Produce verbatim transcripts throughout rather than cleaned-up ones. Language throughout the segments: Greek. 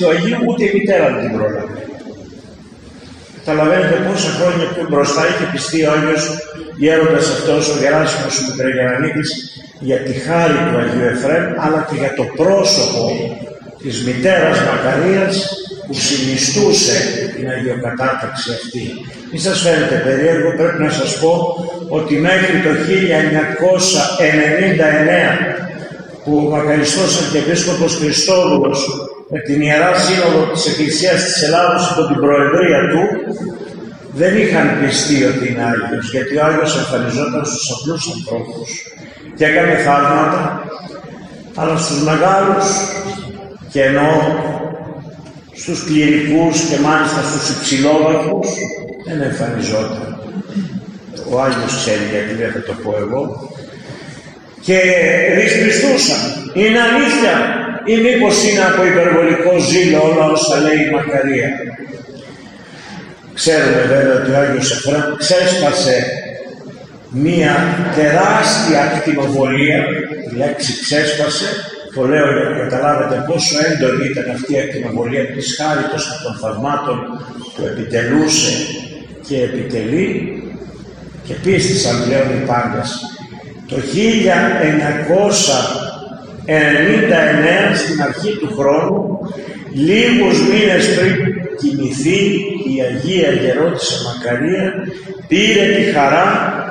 του Αγίου ούτε η μητέρα δεν την πρόλαβε. Καταλαβαίνετε πόσα χρόνια πιο μπροστά είχε πιστεί ο Άγιος Γέροντας αυτός, ο Γεράσιμος ο Μικραγερανίτης, για τη χάρη του Αγίου Εφραίμ, αλλά και για το πρόσωπο της μητέρας Μακαρίας που συνιστούσε την Αγιοκατάταξη αυτή. Μη σας φαίνεται περίεργο, πρέπει να σας πω ότι μέχρι το χίλια εννιακόσια ενενήντα εννέα που ο Μακαριστός Αρχιεπίσκοπος Χριστόδουλος με την Ιερά Σύνοδο της Εκκλησίας της Ελλάδος υπό την προεδρία του δεν είχαν πιστεί ότι είναι Άγιος, γιατί ο Άγιος εμφανιζόταν στους απλούς ανθρώπους και έκανε θαύματα, αλλά στους μεγάλους, και εννοώ στους κληρικούς και μάλιστα στους υψηλόβαθμους, δεν εμφανιζόταν. Ο Άγιος ξέρει γιατί δεν θα το πω εγώ. Και δυσπιστούσαν. Είναι αλήθεια ή μήπως είναι από υπερβολικό ζήλο όλα όσα λέει η Μακαρία? Ξέρουμε βέβαια ότι ο Άγιος Εφραίμ ξέσπασε μία τεράστια ακτινοβολία. Η λέξη ξέσπασε, το λέω για να καταλάβετε πόσο έντονη ήταν αυτή η ακτινοβολία της χάριτος και των θαυμάτων που επιτελούσε και επιτελεί, και πίστησαν πλέον οι πάντες. Το χίλια εννιακόσια ενενήντα εννέα, στην αρχή του χρόνου, λίγους μήνες πριν κοιμηθεί, η Αγία Γερόντισσα Μακαρία πήρε τη χαρά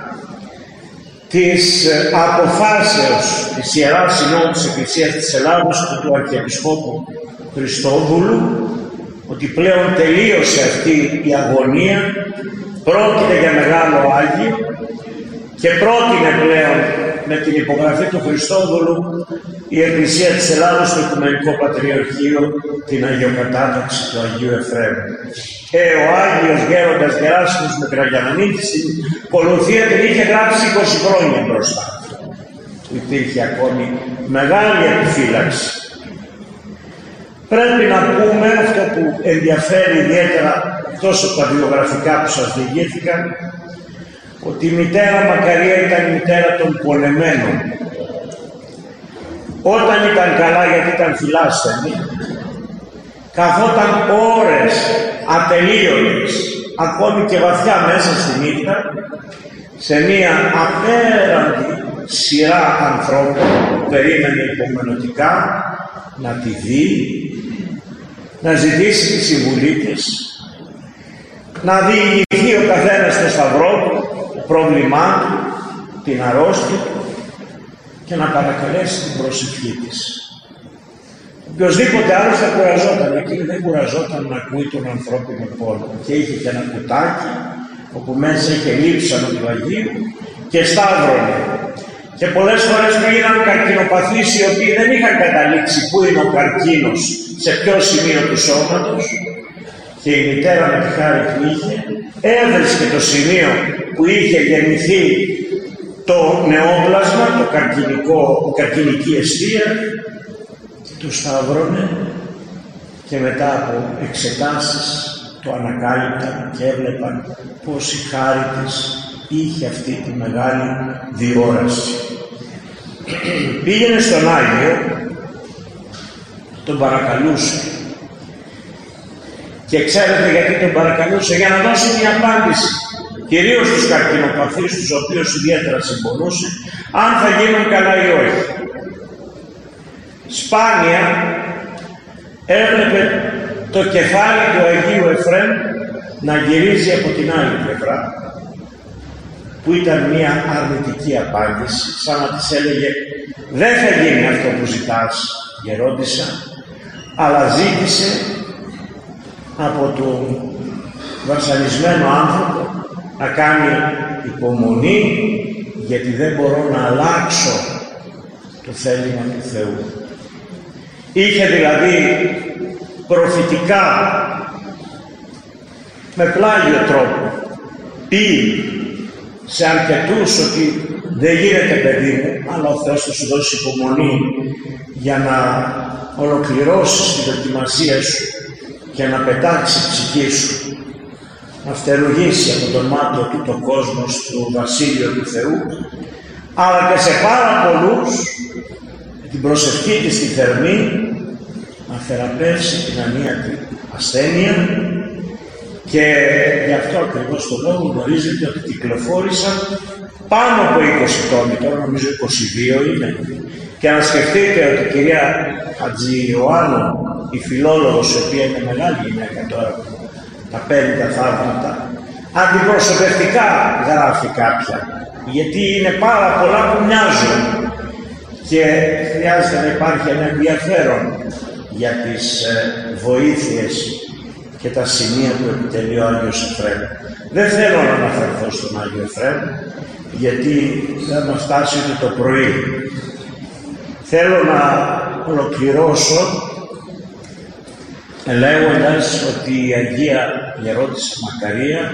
της αποφάσεως της Ιεράς Συνόδου της Εκκλησίας της Ελλάδος και του Αρχιεπισκόπου Χριστόδουλου ότι πλέον τελείωσε αυτή η αγωνία, πρόκειται για μεγάλο Άγιο, και πρότεινε πλέον με την υπογραφή του Χριστόδουλου η Εκκλησία της Ελλάδος στο Οικουμενικό Πατριαρχείο την Αγιοκατάταξη του Αγίου Εφραίμ. Και ο Άγιος Γέροντας Γεράσιμος Μικραγερανίτης στην ακολουθία την είχε γράψει είκοσι χρόνια μπροστά. Υπήρχε ακόμη μεγάλη επιφύλαξη. Πρέπει να πούμε αυτό που ενδιαφέρει ιδιαίτερα, εκτός από τα βιογραφικά που σας διηγήθηκαν, ότι η μητέρα Μακαρία ήταν η μητέρα των πολεμένων. Όταν ήταν καλά, γιατί ήταν φιλάσθενη, καθόταν ώρες ατελείωτες, ακόμη και βαθιά μέσα στη νύχτα, σε μία απέραντη σειρά ανθρώπων που περίμενε υπομονωτικά να τη δει, να ζητήσει τη συμβουλή της, να διηγηθεί ο καθένας το σταυρό του, το πρόβλημά του, την αρρώστια του, και να παρακαλέσει την προσευχή της. Οποιοςδήποτε άλλος θα κουραζόταν, εκείνη δεν κουραζόταν να ακούει τον ανθρώπινο πόνο, και είχε και ένα κουτάκι όπου μέσα είχε λείψανο του Αγίου και σταύρωνε. Και πολλές φορές πήγαιναν καρκινοπαθείς οι οποίοι δεν είχαν καταλήξει πού είναι ο καρκίνος, σε ποιο σημείο του σώματος, και η μητέρα με τη χάρη που είχε έβρισκε το σημείο που είχε γεννηθεί το νεόπλασμα, το καρκινικό, η καρκινική αιστεία, το σταύρωνε, και μετά από εξετάσεις το ανακάλυπταν και έβλεπαν πως η χάρη της είχε αυτή τη μεγάλη διόραση. Πήγαινε στον Άγιο, τον παρακαλούσε, και ξέρετε γιατί τον παρακαλούσε? Για να δώσει μια απάντηση, κυρίως στους καρκινοπαθείς, τους οποίους ιδιαίτερα συμπονούσε, αν θα γίνουν καλά ή όχι. Σπάνια έβλεπε το κεφάλι του Αγίου Εφραίμ να γυρίζει από την άλλη πλευρά, που ήταν μια αρνητική απάντηση, σαν να της έλεγε δεν θα γίνει αυτό που ζητάς, Γερόντισσα, αλλά ζήτησε από τον βασανισμένο άνθρωπο να κάνει υπομονή, γιατί δεν μπορώ να αλλάξω το θέλημα του Θεού. Είχε δηλαδή προφητικά, με πλάγιο τρόπο, πει σε αρκετούς ότι δεν γίνεται παιδί μου, αλλά ο Θεός θα σου δώσει υπομονή για να ολοκληρώσεις τη δοκιμασία σου και να πετάξει η ψυχή σου, να φτερουγήσει από τον μάτο του το κόσμο του Βασίλειο του Θεού, αλλά και σε πάρα πολλούς την προσευχή της τη θερμή να θεραπεύσει την ανίατη ασθένεια και γι' αυτό ακριβώς το λόγο γνωρίζετε ότι κυκλοφόρησαν πάνω από είκοσι τόμοι, τώρα νομίζω είκοσι δύο είναι. Και να σκεφτείτε ότι η κυρία Χατζηιωάννου, η φιλόλογος, η οποία είναι μεγάλη γυναίκα τώρα, τα παίρνει τα θαύματα, αντιπροσωπευτικά γράφει κάποια, γιατί είναι πάρα πολλά που μοιάζουν και χρειάζεται να υπάρχει ένα ενδιαφέρον για τις ε, βοήθειες και τα σημεία που επιτελεί ο Άγιος Εφραίμ. Δεν θέλω να αναφερθώ στον Άγιο Εφραίμ, γιατί δεν θα φτάσει ούτε το πρωί. Θέλω να ολοκληρώσω λέγοντας ότι η Αγία Γερόντισσα Μακαρία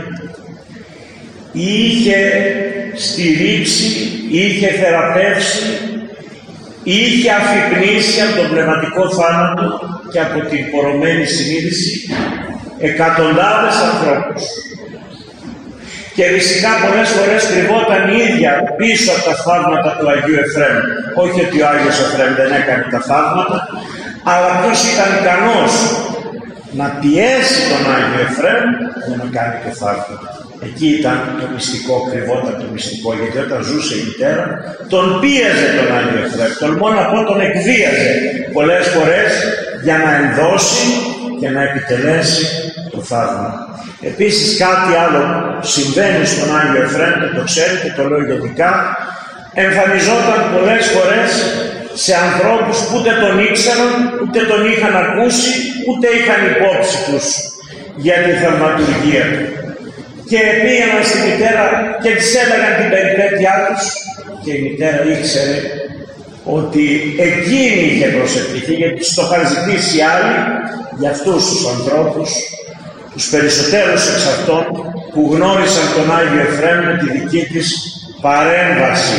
είχε στηρίξει, είχε θεραπεύσει, είχε αφυπνήσει από τον πνευματικό θάνατο και από την πορωμένη συνείδηση εκατοντάδες ανθρώπους. Και φυσικά πολλές φορές κρυβόταν η ίδια πίσω από τα θαύματα του Αγίου Εφραίμ. Όχι ότι ο Άγιος Εφραίμ δεν έκανε τα θαύματα, αλλά ποιος ήταν ικανός να πιέσει τον Άγιο Εφραίμ για να κάνει το θαύματα. Εκεί ήταν το μυστικό, κρυβόταν το μυστικό, γιατί όταν ζούσε η μητέρα τον πίεζε τον Άγιο Εφραίμ, τολμώ να πω τον εκβίαζε πολλές φορές για να ενδώσει και να επιτελέσει το θαύμα. Επίσης κάτι άλλο συμβαίνει στον Άγιο Εφραίμ, και το ξέρετε, το λέω γενικά, εμφανιζόταν πολλές φορές σε ανθρώπους που ούτε τον ήξεραν, ούτε τον είχαν ακούσει, ούτε είχαν υπόψη τους για τη θαυματουργία του. Και πήγαιναν στη μητέρα και της έλεγαν την περιπέτειά τους και η μητέρα ήξερε ότι εκείνη είχε προσευχηθεί, γιατί τους το είχαν ζητήσει άλλοι για αυτούς τους ανθρώπους, τους περισσότερους εξ αυτών που γνώρισαν τον Άγιο Εφραίμ με τη δική της παρέμβαση.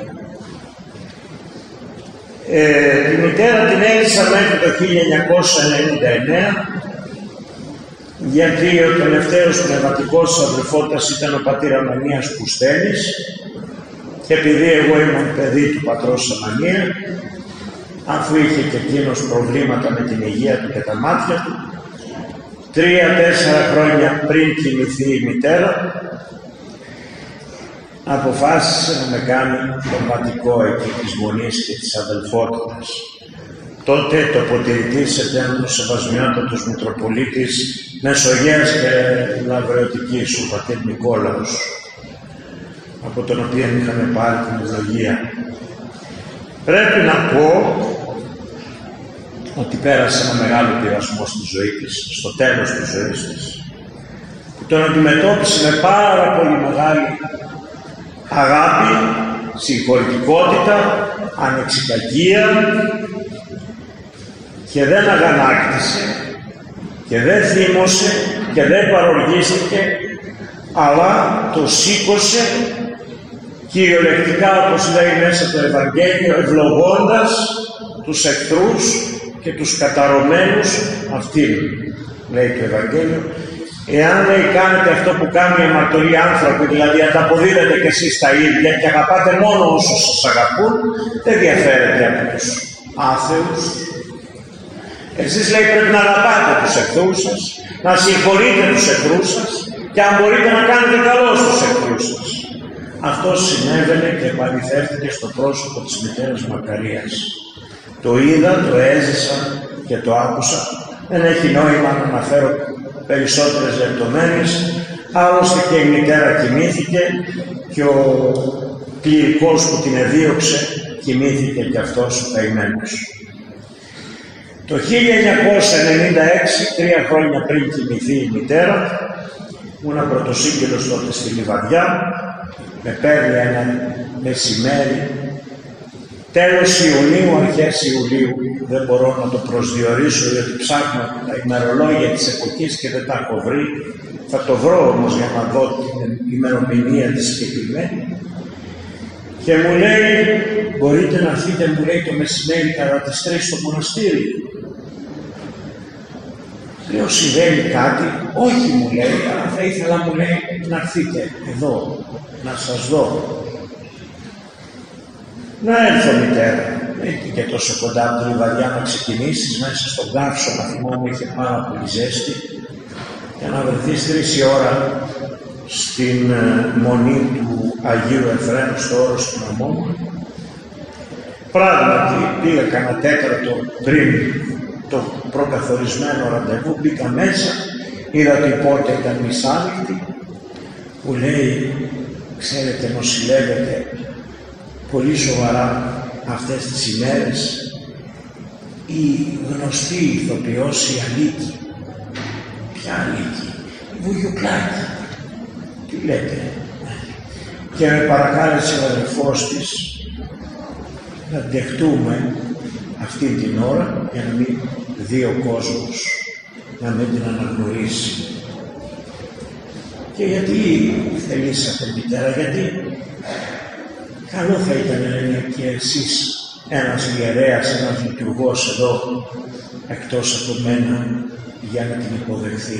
Ε, τη μητέρα την έλυσα μέχρι το χίλια εννιακόσια ενενήντα εννέα, γιατί ο τελευταίος πνευματικός αδελφότας ήταν ο πατήρ Ανανίας Κουστέλης, και επειδή εγώ ήμουν παιδί του πατρός Ανανία, αφού είχε και εκείνος προβλήματα με την υγεία του και τα μάτια του, τρία-τέσσερα χρόνια πριν κοιμηθεί η μητέρα, αποφάσισε να με κάνει το πατικό εκεί της Μονής και της αδελφότητας. Τότε τοποτηρητής ετέμενος Σεβασμιότατος Μητροπολίτης Μεσογείας και Λαβρεωτικής, ο πατήρ Νικόλαος, από τον οποίο είχαμε πάρει την ευλογία. Πρέπει να πω ότι πέρασε ένα μεγάλο πειρασμό στη ζωή της, στο τέλος της ζωής της, που τον αντιμετώπισε με πάρα πολύ μεγάλη αγάπη, συγχωρητικότητα, ανεξιταγία, και δεν αγανάκτησε και δεν θύμωσε και δεν παροργίστηκε, αλλά το σήκωσε κυριολεκτικά, όπως λέει μέσα το Ευαγγέλιο, ευλογώντας τους εχθρούς και τους καταρωμένους αυτήν, λέει το Ευαγγέλιο. Εάν λέει κάνετε αυτό που κάνουν οι αμαρτωλοί άνθρωποι, δηλαδή ανταποδίδετε κι εσείς τα ίδια και αγαπάτε μόνο όσους σας αγαπούν, δεν διαφέρετε από τους άθεους. Εσείς λέει πρέπει να αγαπάτε τους εχθρούς σας, να συγχωρείτε τους εχθρούς σας και αν μπορείτε να κάνετε καλό στους εχθρούς σας. Αυτό συνέβαινε και επαληθεύτηκε στο πρόσωπο της μητέρας Μακαρίας. Το είδα, το έζησα και το άκουσα. Δεν έχει νόημα να αναφέρω περισσότερες λεπτομέρειες. Άλλωστε και η μητέρα κοιμήθηκε και ο κληρικός που την εδίωξε κοιμήθηκε και αυτός ο καημένος. Το χίλια εννιακόσια ενενήντα έξι, τρία χρόνια πριν κοιμηθεί η μητέρα, ήμουν πρωτοσύγγελος τότε στη Λιβαδιά, με παίρνει ένα μεσημέρι, τέλος Ιουνίου, αρχές Ιουλίου, δεν μπορώ να το προσδιορίσω γιατί ψάχνω τα ημερολόγια της εποχής και δεν τα έχω βρει, θα το βρω όμως για να δω την ημερομηνία της συγκεκριμένη, και μου λέει, μπορείτε να έρθετε, μου λέει, το μεσημέρι κατά τις τρεις στο μοναστήρι. Λέω, συμβαίνει κάτι? Όχι, μου λέει, αλλά θα ήθελα, μου λέει, να έρθετε εδώ, να σας δω. Να έρθω, μητέρα. εκεί και τόσο κοντά από τη Λιβαδιά να ξεκινήσεις, μέσα στον καύσωνα, θυμόμαι, είχε πάρα πολύ ζέστη, για να βρεθείς τρεις η ώρα στην μονή του Αγίου Εφραίμ στο όρος του νομού. Πράγματι πήγα κανένα τέταρτο πριν το προκαθορισμένο ραντεβού, μπήκα μέσα, είδα ότι η πόρτα ήταν μισάνοιχτη, που λέει, ξέρετε, νοσηλεύεται πολύ σοβαρά αυτές τις ημέρες η γνωστή ηθοποιός η Αλίκη. Ποια Αλίκη? Η Βουγιουκλάκη. Τι λέτε? Και με παρακάλεσε ο αδελφός της να δεχτούμε αυτή την ώρα για να μην δει ο κόσμος, να μην την αναγνωρίσει. Και γιατί θελήσατε, μητέρα? Γιατί καλό θα ήταν να και εσείς ένας ιερέας, ένας λειτουργός εδώ εκτός από μένα για να την υποδεχθεί.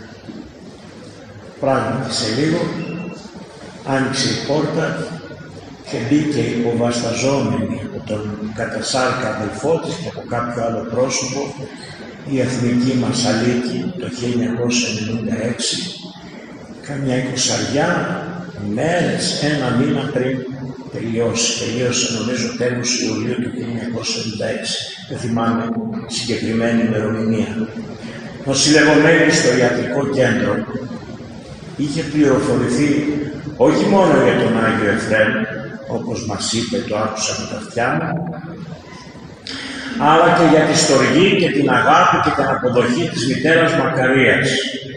Πράγματι σε λίγο άνοιξε η πόρτα και μπήκε υποβασταζόμενη από τον κατασάρκα αδελφό της και από κάποιο άλλο πρόσωπο η εθνική μας Αλίκη το χίλια εννιακόσια ενενήντα έξι, καμιά εικοσαριά μέρες, ένα μήνα πριν τελειώσει. Τελείωσε νομίζω τέλος Ιουλίου του χίλια εννιακόσια ενενήντα έξι. Δεν θυμάμαι συγκεκριμένη ημερομηνία. Νοσηλευομένη στο ιατρικό κέντρο, είχε πληροφορηθεί όχι μόνο για τον Άγιο Εφραίμ, όπως μας είπε, το άκουσα με τα αυτιά μου, αλλά και για τη στοργή και την αγάπη και την αποδοχή της μητέρας Μακαρίας.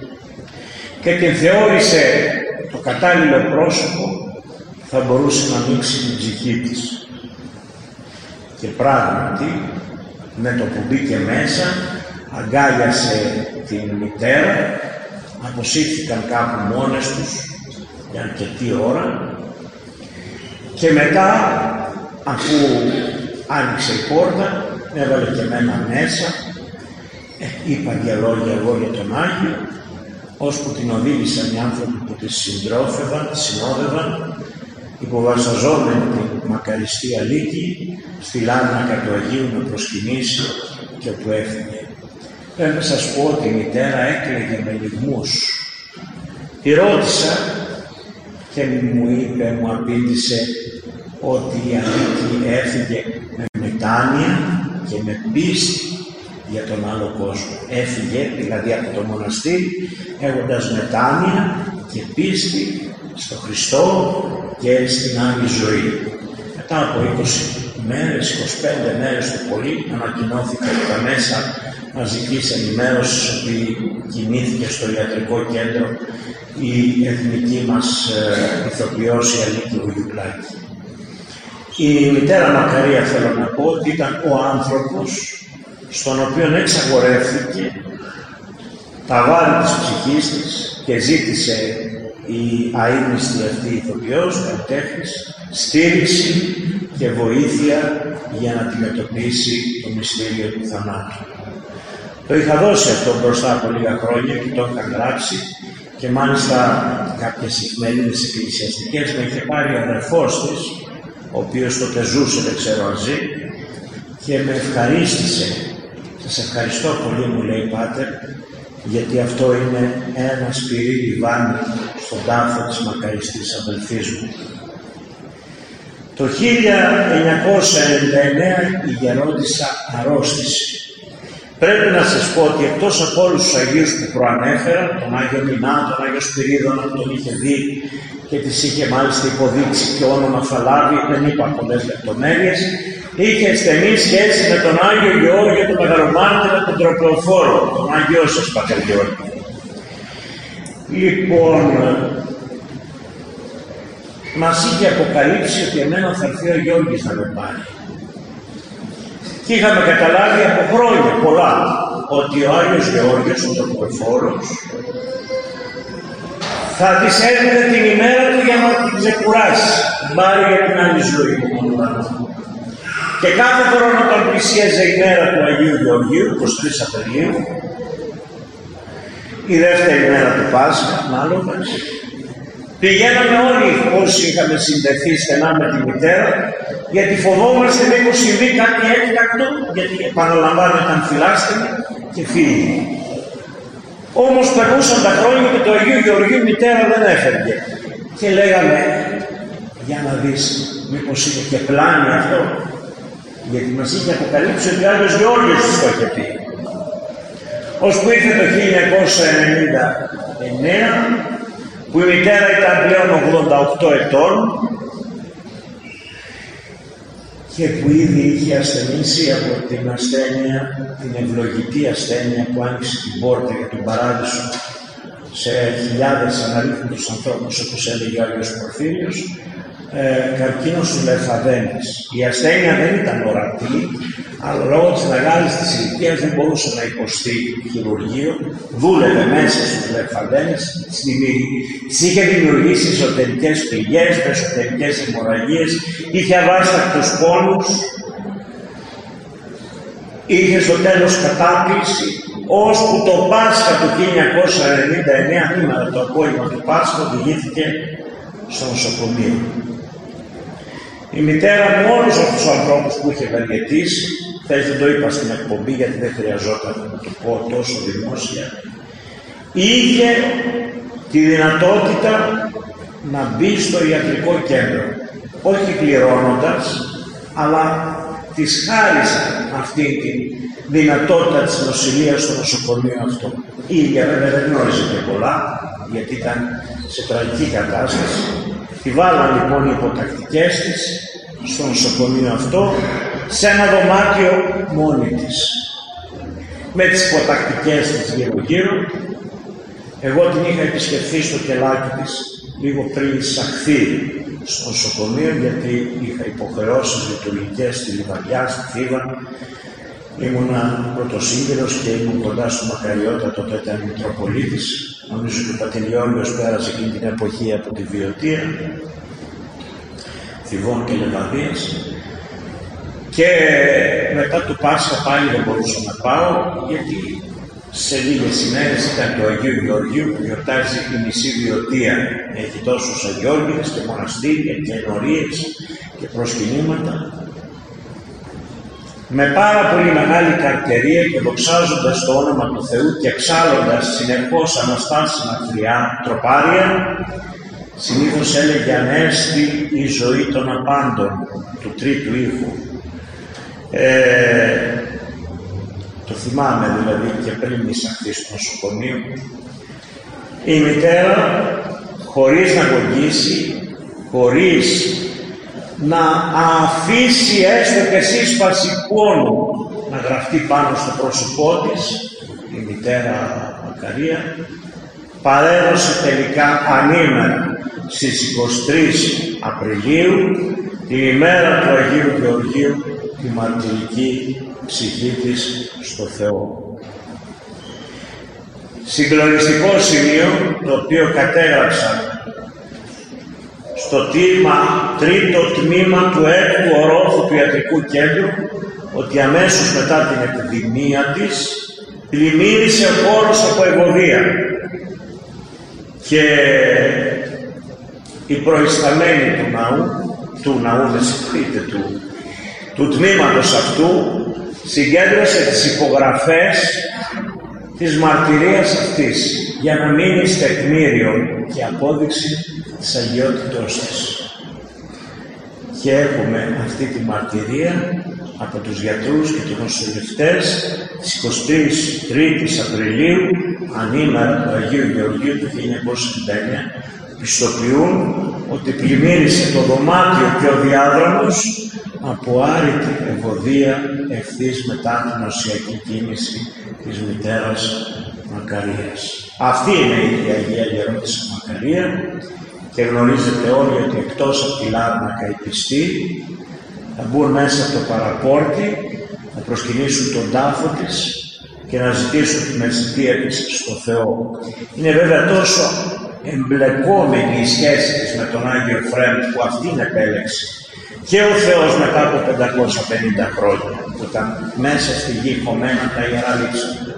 Και την θεώρησε το κατάλληλο πρόσωπο που θα μπορούσε να ανοίξει την ψυχή της. Και πράγματι, με το που μπήκε μέσα, αγκάλιασε την μητέρα, αποσύρθηκαν κάπου μόνες τους για αρκετή ώρα και μετά, αφού άνοιξε η πόρτα, έβαλε και εμένα μέσα, ε, είπα για λόγια εγώ για τον Άγιο, ώσπου την οδήγησαν οι άνθρωποι που τη συντρόφευαν, τη συνόδευαν, υποβασαζόμενη την μακαριστή Αλίκη στη λάρνακα του Αγίου να προσκυνήσει και όπου έφυγε. Πρέπει να σας πω ότι η μητέρα έκλαιγε με λυγμούς. Τη ρώτησα και μου είπε, μου απήντησε ότι η Αλίκη έφυγε με μετάνοια και με πίστη για τον άλλο κόσμο. Έφυγε δηλαδή από το μοναστήρι έχοντας μετάνοια και πίστη στο Χριστό και στην Άγια ζωή. Μετά από είκοσι μέρες, είκοσι πέντε μέρες το πολύ, ανακοινώθηκε από τα μέσα μαζικής ενημέρωσης ότι κινήθηκε στο ιατρικό κέντρο η εθνική μας ε, ηθοποιός η Αλίκη Βουγιουκλάκη. Η μητέρα Μακαρία, θέλω να πω, ότι ήταν ο άνθρωπος στον οποίο εξαγορεύθηκε τα βάρη της ψυχής της και ζήτησε η αείμνηστη αυτή ηθοποιός, καλλιτέχνης, στήριξη και βοήθεια για να αντιμετωπίσει το μυστήριο του θανάτου. Το είχα δώσει αυτό μπροστά από λίγα χρόνια και το είχα γράψει και μάλιστα κάποιες εφημερίδες εκκλησιαστικές με είχε πάρει ο αδερφός της, ο οποίος τότε ζούσε, δεν ξέρω αν ζει, και με ευχαρίστησε. Σας ευχαριστώ πολύ, μου λέει, Πάτερ, γιατί αυτό είναι ένα σπυρί λιβάνι στον τάφο της μακαριστής αδελφής μου. Το χίλια εννιακόσια ενενήντα εννέα η γερόντισσα αρρώστησε. Πρέπει να σας πω ότι εκτός από όλους τους Αγίους που προανέφερα, τον Άγιο Μινά, τον Άγιο Σπυρίδωνα που τον είχε δει και της είχε μάλιστα υποδείξει και όνομα θα λάβει, δεν είπα πολλές λεπτομέρειες, είχε στενή σχέση με τον Άγιο Γεώργιο, τον Μεγαλομάρτυρα, τον Τροπεοφόρο, τον Άγιο σας Πατέρ Γεώργιο. Λοιπόν, μας είχε αποκαλύψει ότι εμένα θα έρθει ο Γιώργης να με πάρει. Και είχαμε καταλάβει από χρόνια πολλά ότι ο Άγιος Γεώργιος, ο Τροπεοφόρος, θα της έρθει την ημέρα του για να την ξεκουράσει, πάρει για την άλλη ζωή του μονοπάτου. Και κάθε χρόνο όταν πλησίαζε η μέρα του Αγίου Γεωργίου, είκοσι τρεις Απριλίου, η δεύτερη μέρα του Πάσχα, ανάλογα, πηγαίναμε όλοι όσοι είχαμε συνδεθεί στενά με τη μητέρα γιατί φοβόμαστε μήπως συμβεί κάτι έκτακτο, γιατί επαναλαμβάνω ήταν φιλάστηνοι και φίλοι. Όμως περνούσαν τα χρόνια και το Αγίου Γεωργίου μητέρα δεν έφευγε. Και λέγαμε, για να δεις, μήπως είναι και πλάνη αυτό, γιατί μας είχε αποκαλύψει ότι ο Άγιος Γεώργιος της το είχε πει. Ώσπου ήρθε το χίλια εννιακόσια ενενήντα εννέα, που η μητέρα ήταν πλέον ογδόντα οκτώ ετών και που ήδη είχε ασθενήσει από την ασθένεια, την ευλογητή ασθένεια που άνοιξε την πόρτα για τον παράδεισο σε χιλιάδες αναρρύθμιτους ανθρώπους, όπως έλεγε ο Άγιος Πορφύριος, ε, καρκίνος του λεμφαδένες. Η ασθένεια δεν ήταν ορατή, αλλά λόγω της μεγάλης της ηλικίας δεν μπορούσε να υποστεί χειρουργείο, δούλευε μέσα στους λεμφαδένες, της είχε δημιουργήσει εσωτερικές πληγές, εσωτερικές αιμορραγίες, είχε αβάστακτους πόνους, είχε στο τέλος κατάπληξη, ώσπου το Πάσχα του χίλια εννιακόσια ενενήντα εννέα, σήμερα το απόγευμα του Πάσχα, οδηγήθηκε στο νοσοκομείο. Η μητέρα με όλους αυτούς τους ανθρώπους που είχε ευεργετήσει, χθες δεν το είπα στην εκπομπή γιατί δεν χρειαζόταν να το πω τόσο δημόσια, είχε τη δυνατότητα να μπει στο ιατρικό κέντρο, όχι πληρώνοντας, αλλά της χάρισε αυτή τη δυνατότητα της νοσηλείας στο νοσοκομείο αυτό. Η ίδια βέβαια δεν γνώριζε και πολλά, γιατί ήταν σε τραγική κατάσταση. Τη βάλαν λοιπόν οι υποτακτικές της στο νοσοκομείο αυτό, σε ένα δωμάτιο μόνη της, με τις υποτακτικές της γύρω-γύρω. Εγώ την είχα επισκεφθεί στο κελάκι της λίγο πριν εισαχθεί στο νοσοκομείο, γιατί είχα υποχρεώσεις λειτουργικές στη Λιβαδιά, στη Θήβα. Ήμουνα πρωτοσύγκυρος και ήμουν κοντά στο Μακαριώτα, τότε ήταν Μητροπολίτης. Νομίζω ότι ο Πατηλιόλιος πέρασε εκείνη την εποχή από τη Βιωτία, Θηβών και Λεβαδίας. Και μετά του Πάσχα πάλι δεν μπορούσα να πάω, γιατί σε λίγες ημέρες ήταν το Αγίου Γεωργίου που γιορτάζει η μισή Βιωτία. Έχει τόσους αγιώργιες και μοναστήρια και ενορίες και προσκυνήματα. Με πάρα πολύ μεγάλη καρτερία και δοξάζοντας το όνομα του Θεού και εξάλλοντας συνεχώς αναστάσιμα θριά τροπάρια, συνήθως έλεγε «Ανέστη η ζωή των απάντων» του τρίτου ήχου. Ε, το θυμάμαι δηλαδή και πριν εισαχθεί στο νοσοκομείο. Η μητέρα, χωρίς να γογγίσει, χωρίς να αφήσει έστω και σύσπαση πόνου να γραφτεί πάνω στο πρόσωπό της, η μητέρα Μακαρία παρέδωσε τελικά ανήμερα στις εικοστή τρίτη Απριλίου, την ημέρα του Αγίου Γεωργίου, τη μαρτυρική ψυχή της στο Θεό. Συγκλονιστικό σημείο, το οποίο κατέγραψα στο τμήμα, τρίτο τμήμα του έκτου ορόφου του ιατρικού κέντρου, ότι αμέσως μετά την επιδημία της πλημμύρισε ο χώρος από ευωδία και οι προϊσταμένοι του ναού, του ναού με συγχωρείτε, του, του τμήματος αυτού, συγκέντρωσε τις υπογραφές της μαρτυρίας αυτής για να μείνει τεκμήριο και απόδειξη της αγιότητός της. Και έχουμε αυτή τη μαρτυρία από τους γιατρούς και τους νοσηλευτές της εικοστή τρίτη Απριλίου, ανήμερα του Αγίου Γεωργίου του χίλια εννιακόσια ενενήντα εννέα, πιστοποιούν ότι πλημμύρισε το δωμάτιο και ο διάδρομος από άρρητη ευωδία ευθύς μετά την νοσιακή κίνηση της μητέρας Μακαρίας. Αυτή είναι η Αγία Γερόντισσα Μακαρία και γνωρίζετε όλοι ότι εκτός από τη Λάρνακα οι πιστοί θα μπουν μέσα από το παραπόρτι, να προσκυνήσουν τον τάφο της και να ζητήσουν τη μεσητεία της στο Θεό. Είναι βέβαια τόσο εμπλεκόμενη η σχέση της με τον Άγιο Εφραίμ που αυτήν επέλεξε και ο Θεός μετά από πεντακόσια πενήντα χρόνια, που ήταν μέσα στη γη χωμένα τα Ιερά Λείψανα,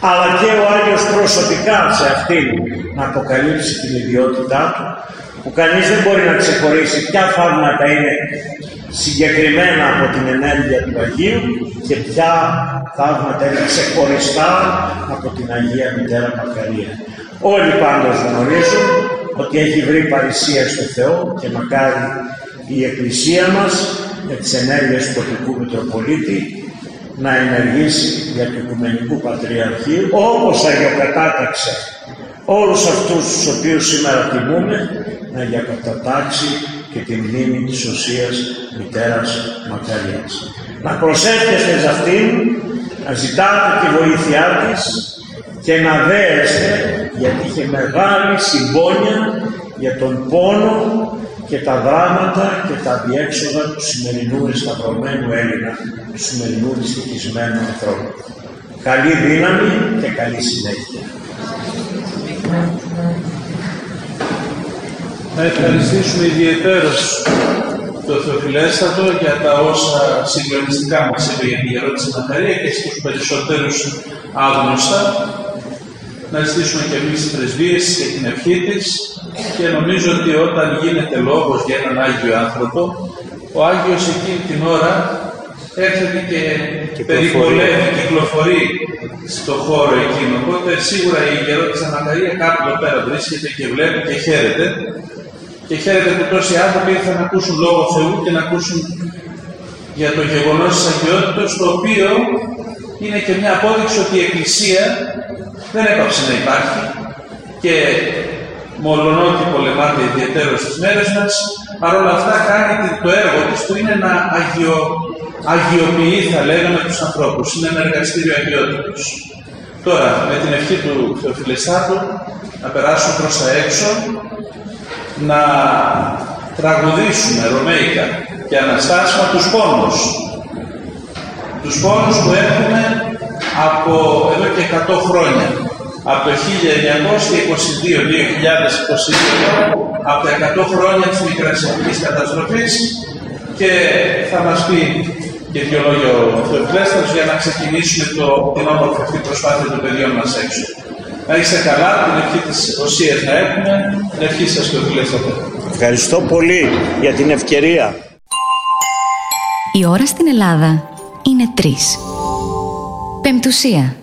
αλλά και ο Άγιος προσωπικά σε αυτήν να αποκαλύψει την ιδιότητά του, που κανείς δεν μπορεί να ξεχωρίσει ποια θαύματα είναι συγκεκριμένα από την ενέργεια του Αγίου και ποια θαύματα είναι ξεχωριστά από την Αγία Μητέρα Μακαρία. Όλοι πάντως γνωρίζουν ότι έχει βρει παρησία στο Θεό και μακάρι η Εκκλησία μας με τις ενέργειες του τοπικού Μητροπολίτη να ενεργήσει για του Οικουμενικού Πατριαρχείου, όπως αγιοκατάταξε όλους αυτούς τους οποίους σήμερα τιμούμε, να αγιοκατατάξει και τη μνήμη της Οσίας Μητέρας Μακαρίας. Να προσεύχεστε σε αυτήν, να ζητάτε τη βοήθειά της και να δέεστε, γιατί είχε μεγάλη συμπόνια για τον πόνο και τα δράματα και τα διέξοδα του σημερινού εσταυρωμένου Έλληνα, του σημερινού δυστυχισμένου ανθρώπου. Καλή δύναμη και καλή συνέχεια. Να ευχαριστήσουμε ιδιαιτέρως το Θεοφιλέστατο για τα όσα συγκλονιστικά μας είπε για την Γερόντισσα Μακαρία και στους περισσότερους άγνωστα. Να ζητήσουμε και εμείς τις πρεσβείες και την ευχή της, και νομίζω ότι όταν γίνεται λόγος για έναν Άγιο άνθρωπο, ο Άγιος εκείνη την ώρα έρχεται και περιπολεύει, κυκλοφορεί στο χώρο εκείνο. Οπότε σίγουρα η Γερόντισσα Μακαρία κάπου εδώ πέρα βρίσκεται και βλέπει και χαίρεται. Και χαίρεται που τόσοι άνθρωποι ήρθαν να ακούσουν Λόγο Θεού και να ακούσουν για το γεγονός της αγιότητας, το οποίο είναι και μια απόδειξη ότι η Εκκλησία δεν έπαψε να υπάρχει και μολονότι πολεμάται ιδιαιτέρως στις μέρες μας, παρόλα αυτά κάνει το έργο της που είναι να αγιο, αγιοποιεί, θα λέγαμε, τους ανθρώπους. Είναι ένα εργαστήριο αγιότητος. Τώρα, με την ευχή του Θεοφιλεστάτου, να περάσουν προς τα έξω, να τραγουδήσουμε ρωμαϊκά και αναστάσιμα τους πόνους. Τους πόνους που έχουμε από εδώ και εκατό χρόνια. Από το χίλια εννιακόσια είκοσι δύο με δύο χιλιάδες είκοσι δύο, από τα εκατό χρόνια της μικρασιατικής καταστροφής, και θα μας πει και δύο λόγια ο Θεοφιλέστατος για να ξεκινήσουμε το, την όμορφη αυτή προσπάθεια των παιδιών μας έξω. Να είστε καλά, την ευχή της Οσίας να έχουμε, την ευχή σας Θεοφιλέστατο. Ευχαριστώ πολύ για την ευκαιρία. Η ώρα στην Ελλάδα είναι τρεις. Πεμπτουσία.